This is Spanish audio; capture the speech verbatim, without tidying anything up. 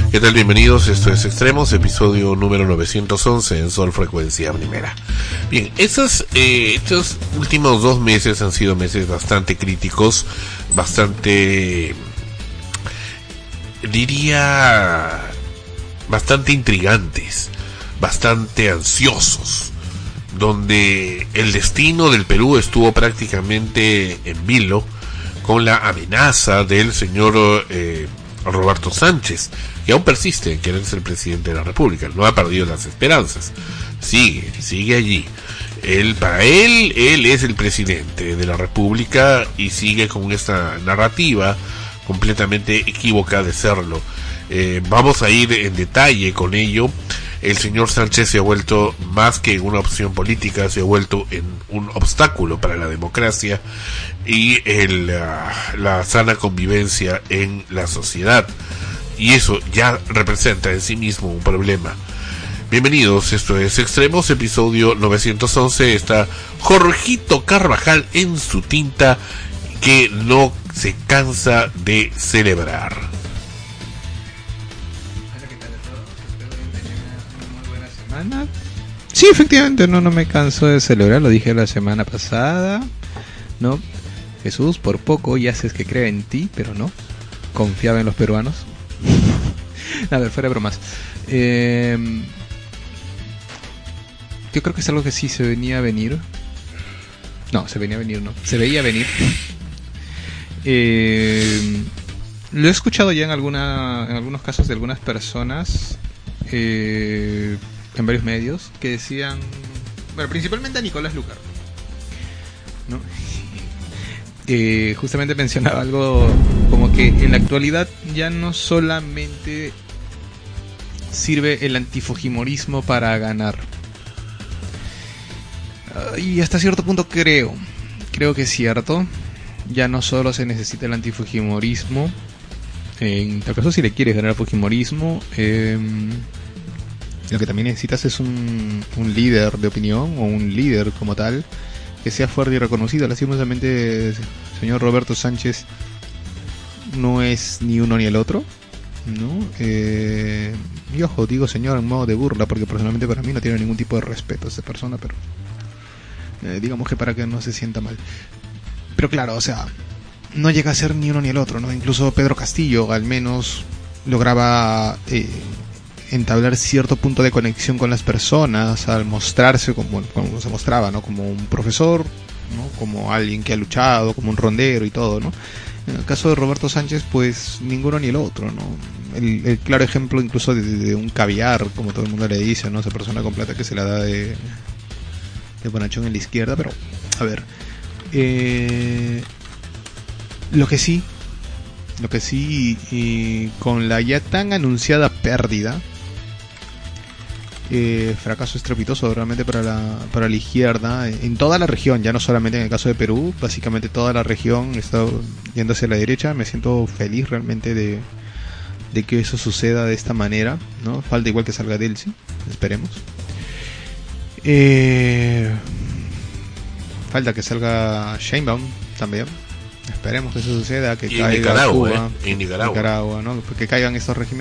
¿Qué tal? Bienvenidos, esto es Extremos, episodio número novecientos once en Sol Frecuencia Primera. Bien, estos, eh, estos últimos dos meses han sido meses bastante críticos, bastante, diría, bastante intrigantes, bastante ansiosos, donde el destino del Perú estuvo prácticamente en vilo con la amenaza del señor eh, Roberto Sánchez, que aún persiste en querer ser presidente de la República. No ha perdido las esperanzas, sigue, sigue allí. Él, para él, él es el presidente de la República y sigue con esta narrativa completamente equívoca de serlo. Eh, vamos a ir en detalle con ello. El señor Sánchez se ha vuelto, más que una opción política, se ha vuelto en un obstáculo para la democracia y el, uh, la sana convivencia en la sociedad. Y eso ya representa en sí mismo un problema. Bienvenidos, esto es Extremos, episodio novecientos once. Está Jorgito Carvajal en su tinta, que no se cansa de celebrar. Sí, efectivamente, no, no me canso de celebrar, lo dije la semana pasada, ¿no? Jesús, por poco ya haces que crea en ti, pero no, confiaba en los peruanos. A ver, fuera de bromas. Eh, yo creo que es algo que sí se venía a venir. No, se venía a venir, no, se veía venir. Eh, lo he escuchado ya en, alguna, en algunos casos de algunas personas, eh... en varios medios, que decían, bueno, principalmente a Nicolás Lucar, ¿no? Eh, justamente mencionaba algo como que en la actualidad ya no solamente sirve el antifujimorismo para ganar. Uh, y hasta cierto punto creo, creo que es cierto, ya no solo se necesita el antifujimorismo, en tal caso si le quieres ganar al fujimorismo, eh, lo que también necesitas es un, un líder de opinión o un líder como tal que sea fuerte y reconocido. Lastimosamente, el señor Roberto Sánchez no es ni uno ni el otro, ¿no? Eh, y ojo, digo señor en modo de burla porque personalmente para mí no tiene ningún tipo de respeto a esa persona, pero eh, digamos que para que no se sienta mal. Pero claro, o sea, no llega a ser ni uno ni el otro, ¿no? Incluso Pedro Castillo al menos lograba Eh, entablar cierto punto de conexión con las personas al mostrarse como, como se mostraba, ¿no? Como un profesor, ¿no? Como alguien que ha luchado, como un rondero y todo, ¿no? En el caso de Roberto Sánchez, pues ninguno ni el otro, ¿no? El, el claro ejemplo incluso de, de un caviar, como todo el mundo le dice, ¿no? Esa persona con plata que se la da de, de bonachón en la izquierda, pero a ver, eh, lo que sí, lo que sí, y con la ya tan anunciada pérdida, Eh, fracaso estrepitoso realmente para la, para la izquierda en toda la región, ya no solamente en el caso de Perú, básicamente toda la región está yendo hacia la derecha. Me siento feliz realmente de, de que eso suceda de esta manera, ¿no? Falta igual que salga Delcy, esperemos. Eh, falta que salga Sheinbaum también, esperemos que eso suceda, que y caiga Nicaragua, Cuba, eh, en Nicaragua, Nicaragua, ¿no? Que caigan estos regímenes